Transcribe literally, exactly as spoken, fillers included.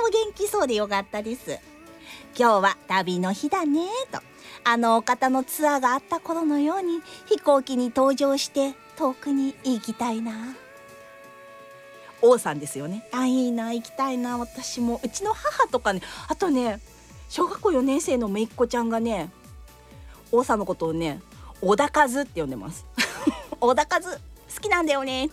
も元気そうでよかったです。今日は旅の日だねと、あのお方のツアーがあった頃のように飛行機に搭乗して遠くに行きたいな。王さんですよね。あ、いいな、行きたいな。私もうちの母とかね、あとね、小学校よねん生の姪っ子ちゃんがね、王さんのことをね、小田和って呼んでます。小田和好きなんだよね。